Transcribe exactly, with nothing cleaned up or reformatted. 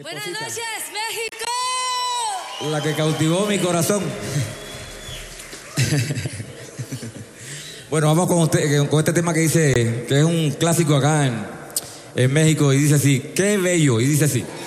Buenas noches, México. La que cautivó mi corazón. Bueno, vamos con, usted, con este tema que dice, que es un clásico acá en, en México, y dice así: qué bello, y dice así.